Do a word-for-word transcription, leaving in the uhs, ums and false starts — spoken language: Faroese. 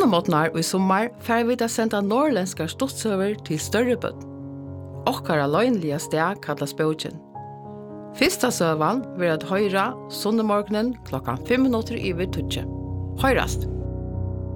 Sunnumotnar og i sommar fer vi til å senda norrländska stuttsøver til større bøtt. Okkara løgnlige sted kallas bøtjen. Fyrsta søvan vil at høyra sunnumorgnen klokkan fem minutter over tutje. Høyrast!